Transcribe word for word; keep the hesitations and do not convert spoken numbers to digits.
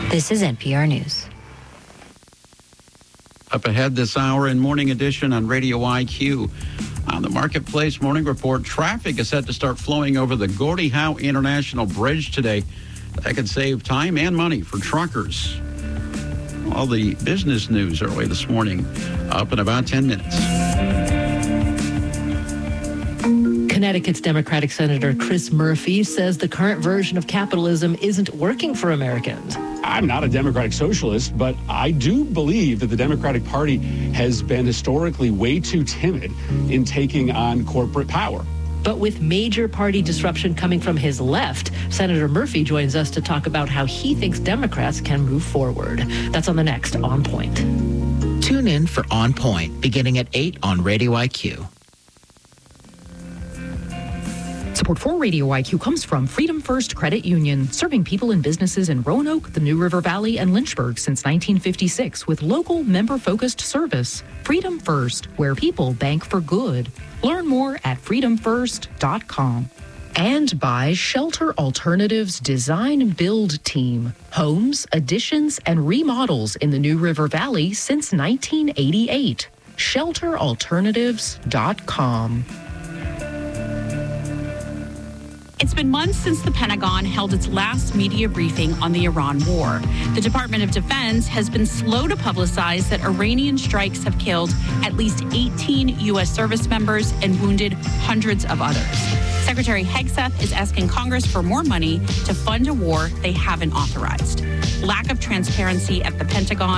This is N P R News. Up ahead this hour in Morning Edition on Radio I Q. On the Marketplace Morning Report, traffic is set to start flowing over the Gordie Howe International Bridge today. That could save time and money for truckers. All the business news early this morning, up in about ten minutes. Connecticut's Democratic Senator Chris Murphy says the current version of capitalism isn't working for Americans. I'm not a Democratic socialist, but I do believe that the Democratic Party has been historically way too timid in taking on corporate power. But with major party disruption coming from his left, Senator Murphy joins us to talk about how he thinks Democrats can move forward. That's on the next On Point. Tune in for On Point, beginning at eight on Radio I Q. Support for Radio I Q comes from Freedom First Credit Union, serving people and businesses in Roanoke, the New River Valley, and Lynchburg since nineteen fifty-six with local member-focused service. Freedom First, where people bank for good. Learn more at freedom first dot com. And by Shelter Alternatives Design Build Team. Homes, additions, and remodels in the New River Valley since nineteen eighty-eight. shelter alternatives dot com. It's been months since the Pentagon held its last media briefing on the Iran war. The Department of Defense has been slow to publicize that Iranian strikes have killed at least eighteen U S service members and wounded hundreds of others. Secretary Hegseth is asking Congress for more money to fund a war they haven't authorized. Lack of transparency at the Pentagon